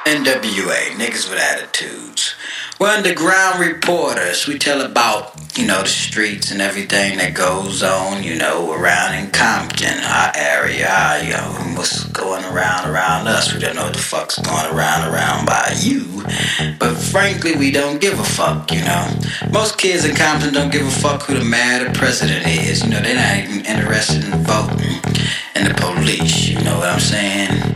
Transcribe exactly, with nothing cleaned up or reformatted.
N W A, niggas with attitudes. We're underground reporters. We tell about, you know, the streets and everything that goes on, you know, around in Compton, our area, our, you know, what's going around around us. We don't know what the fuck's going around around by you. But frankly, we don't give a fuck, you know. Most kids in Compton don't give a fuck who the mayor or the president is. You know, they're not even interested in voting. And the police, you know what I'm saying?